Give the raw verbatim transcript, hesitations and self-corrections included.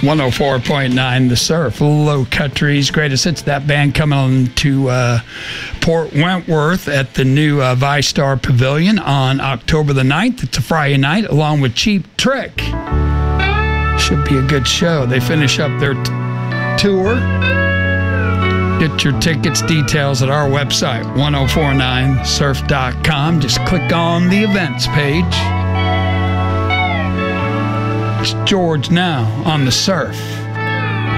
one oh four point nine The Surf, Low Country's greatest hits. That band coming on to uh, Port Wentworth at the new uh, ViStar Pavilion on October the ninth. It's a Friday night, along with Cheap Trick. Should be a good show. They finish up their t- tour. Get your tickets, details at our website, ten forty-nine surf dot com. Just click on the events page. It's George now on The Surf.